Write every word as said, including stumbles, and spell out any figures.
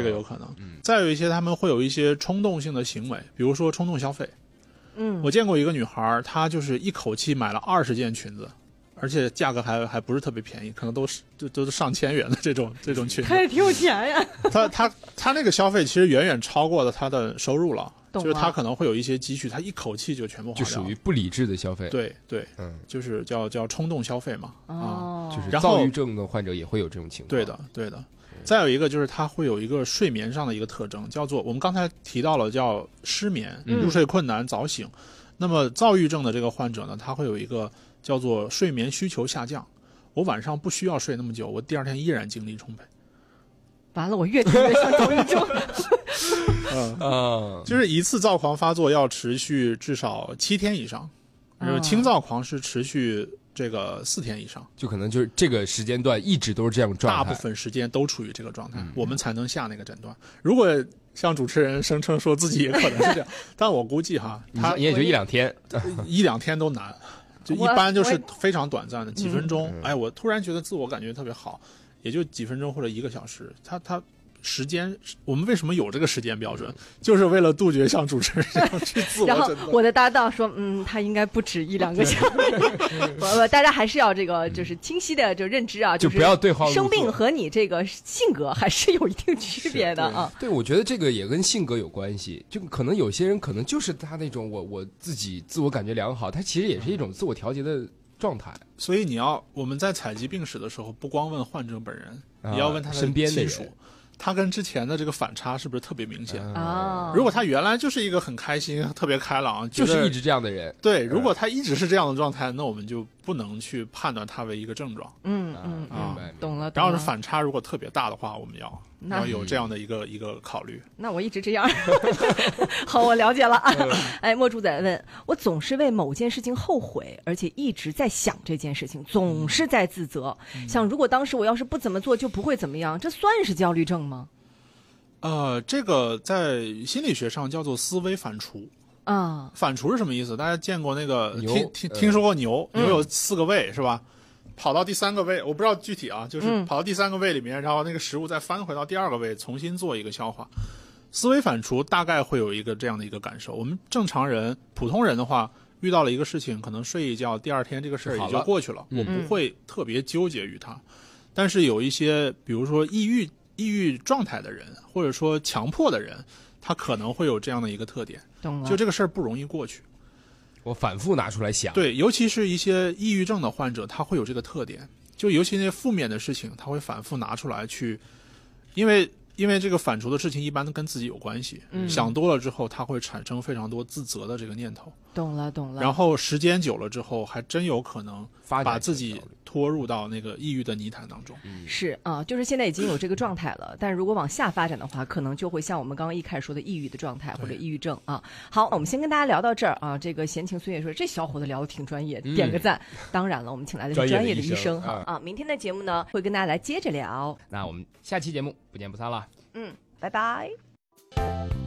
个有可能。嗯，再有一些他们会有一些冲动性的行为，比如说冲动消费。 嗯， 我见过一个女孩，她就是一口气买了二十件裙子，而且价格还还不是特别便宜，可能都是都都是上千元的这种这种裙子。 她也挺有钱呀。 她她她那个消费其实远远超过了她的收入了。就是他可能会有一些积蓄，他一口气就全部花掉， 就属于不理智的消费。 对对，嗯，就是叫叫冲动消费嘛。 哦， 啊，就是躁郁症的患者也会有这种情况。 对的，对的。再有一个就是他会有一个睡眠上的一个特征，叫做我们刚才提到了叫失眠、 嗯、 入睡困难、早醒。那么躁郁症的这个患者呢，他会有一个叫做睡眠需求下降。我晚上不需要睡那么久，我第二天依然精力充沛。 完了，我越听越像躁郁症。 嗯嗯，就是一次躁狂发作要持续至少七天以上，就是轻躁狂是持续这个四天以上， 就可能就是这个时间段一直都是这样状态， 大部分时间都处于这个状态，嗯、我们才能下那个诊断。如果像主持人声称说自己也可能是这样，但我估计哈，他也就一两天， 一两天都难，就一般就是非常短暂的几分钟。嗯、哎，我突然觉得自我感觉特别好，也就几分钟或者一个小时，他他。时间，我们为什么有这个时间标准？就是为了杜绝像主持人这样去自我诊断。 然后我的搭档说，嗯，他应该不止一两个小时。不不，大家还是要这个就是清晰的就认知啊， 就不要对号入座。 生病和你这个性格还是有一定区别的啊。 对，我觉得这个也跟性格有关系。就可能有些人可能就是他那种我我自己自我感觉良好，他其实也是一种自我调节的状态。 所以你要我们在采集病史的时候，不光问患者本人， 啊、 也要问他的身边的亲属。他跟之前的这个反差是不是特别明显啊？ 如果他原来就是一个很开心、特别开朗， 就是一直这样的人， 对，如果他一直是这样的状态，那我们就不能去判断他为一个症状。 嗯嗯啊， 懂了。 然后是反差如果特别大的话，我们要要有这样的一个一个考虑。 那我一直这样，好，我了解了。哎，墨珠仔问我，总是为某件事情后悔，而且一直在想这件事情，总是在自责，嗯、想如果当时我要是不怎么做，就不会怎么样，这算是焦虑症吗？ 呃，这个在心理学上叫做思维反刍。 啊， 反刍是什么意思？大家见过那个牛听听听说过牛？ 嗯、 牛有四个胃是吧？跑到第三个胃，我不知道具体啊，就是跑到第三个胃里面，嗯、然后那个食物再翻回到第二个胃，重新做一个消化。思维反刍大概会有一个这样的一个感受。我们正常人、普通人的话，遇到了一个事情，可能睡一觉，第二天这个事儿也就过去了， 嗯、 我不会特别纠结于它。但是有一些，比如说抑郁、抑郁状态的人，或者说强迫的人，他可能会有这样的一个特点，就这个事儿不容易过去。 我反复拿出来想， 对，尤其是一些抑郁症的患者，他会有这个特点，就尤其那些负面的事情，他会反复拿出来去，因为因为这个反刍的事情一般都跟自己有关系， 嗯、 想多了之后，他会产生非常多自责的这个念头。 懂了，懂了。 然后时间久了之后，还真有可能把自己拖入到那个抑郁的泥潭当中。 嗯、是啊，就是现在已经有这个状态了，但如果往下发展的话，可能就会像我们刚刚一开始说的抑郁的状态或者抑郁症啊。好，我们先跟大家聊到这儿啊。这个闲情岁月说，这小伙子聊得挺专业，点个赞。嗯、当然了，我们请来的是专业的医生哈啊。明天的节目呢，会跟大家来接着聊。 那我们下期节目不见不散了。 嗯，拜拜。